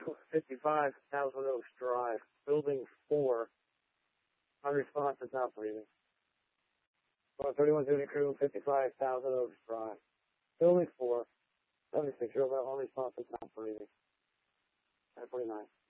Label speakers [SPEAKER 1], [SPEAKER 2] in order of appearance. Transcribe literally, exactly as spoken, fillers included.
[SPEAKER 1] fifty-five, Thousand Oaks Drive, Building four, unresponsive, not breathing. thirty-one duty crew, fifty-five, Thousand Oaks Drive, Building four, seventy-six, year old, unresponsive, not breathing. ten forty-nine.